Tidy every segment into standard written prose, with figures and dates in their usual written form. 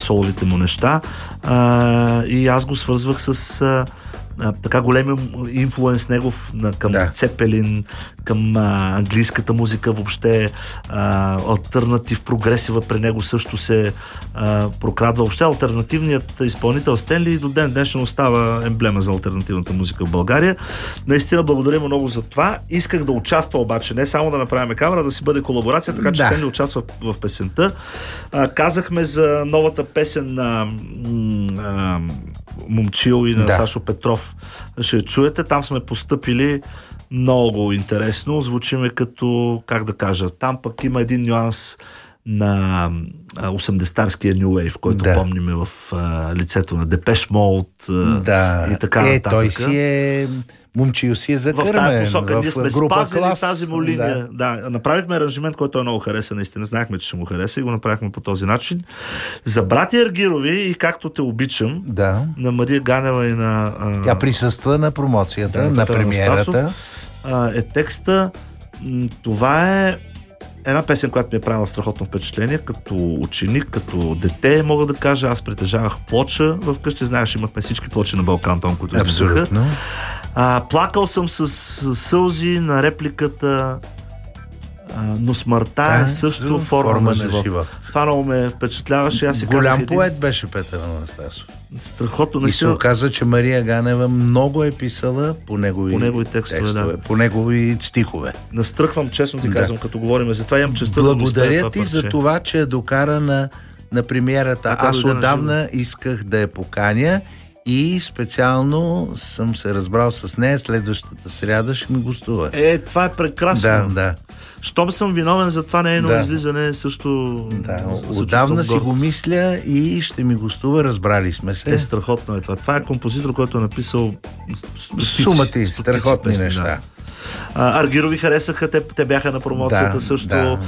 соловите му неща. И аз го свързвах с така големи инфлуенс негов към Цепелин, към английската музика въобще, алтернатив, прогресива при него също се прокрадва. Въобще алтернативният изпълнител Стенли до ден днешен остава емблема за алтернативната музика в България. Наистина благодарим много за това. Исках да участва обаче, не само да направим камера, да си бъде колаборация, така че Стенли участва в песента. Казахме за новата песен на Момчил и на Сашо Петров. Ще чуете, там сме постъпили много интересно. Звучиме като, как да кажа, там пък има един нюанс на 80-тарския New Wave, който помниме в лицето на Depeche Mode и така нататък. Той си е... Момчил си е закърмен. В тази посока ние сме спазили клас, тази му линия. Направихме аранжимент, който е много хареса, наистина. Знаехме, че ще му хареса и го направихме по този начин. За братя Аргирови и Както те обичам, на Мария Ганева и на... Тя присъства на промоцията, на премиерата. Е текста. Това е една песен, която ми е правила страхотно впечатление, като ученик, като дете, мога да кажа. Аз притежавах плоча вкъщи. Знаеш, имахме всички плочи на Балкантон, които излизаха. Плакал съм с сълзи на репликата, но смъртта е също форма на живот. Това много ме впечатляваше. Голям поет беше Петър Анастасов. Страхотно. И се оказва, че Мария Ганева много е писала по негови текстове, по негови стихове. Настръхвам, честно ти казвам, като говорим за това. Имам честта да благодаря ти за това, че докара на премиерата. Аз отдавна исках да я поканя и специално съм се разбрал с нея. Следващата сряда ще ми гостува. Това е прекрасно. Да. Щом съм виновен за това нейно излизане, също... Отдавна си го мисля и ще ми гостува, разбрали сме се. Страхотно е това. Това е композитор, който е написал сумати, страхотни неща. Аргирови харесаха, те бяха на промоцията също.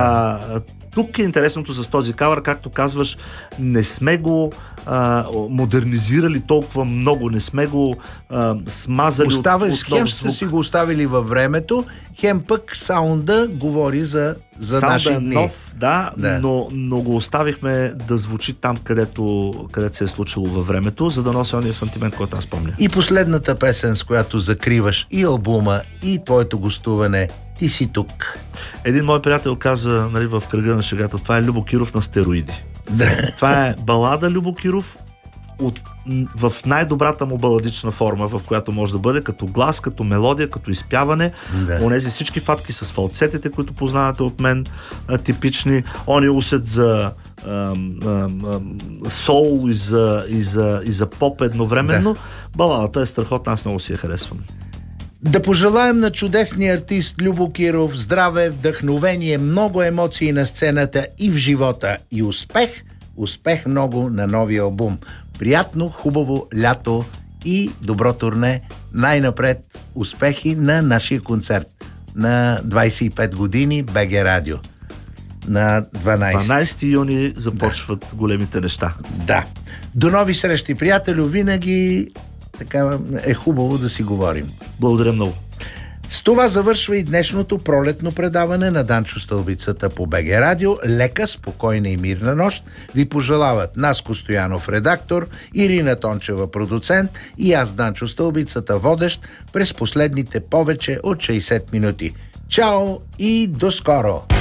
Тук е интересното с този кавър, както казваш, не сме го модернизирали толкова много, не сме го смазали хем сте си го оставили във времето, хем пък саунда говори за наши дни. Нов, но го оставихме да звучи там, където се е случило във времето, за да носи ония сантимент, който аз помня. И последната песен, с която закриваш и албума, и твоето гостуване, Ти си тук. Един мой приятел каза, в кръга на шегата, това е Любо Киров на стероиди. Това е балада Любо Киров в най-добрата му баладична форма, в която може да бъде, като глас, като мелодия, като изпяване. Онези всички фатки с фалцетите, които познавате от мен, типични. Он е усет за сол и за поп едновременно. Баладата е страхотна, аз много си я харесвам. Да пожелаем на чудесния артист Любо Киров здраве, вдъхновение, много емоции на сцената и в живота и успех много на новия албум. Приятно, хубаво лято и добро турне. Най-напред успехи на нашия концерт на 25 години БГ Радио. На 12 юни започват големите неща. До нови срещи, приятелю. Винаги така е хубаво да си говорим. Благодаря много. С това завършва и днешното пролетно предаване на Данчо Стълбицата по БГ Радио. Лека, спокойна и мирна нощ ви пожелават Наско Стоянов, редактор, Ирина Тончева, продуцент, и аз, Данчо Стълбицата, водещ през последните повече от 60 минути. Чао и до скоро!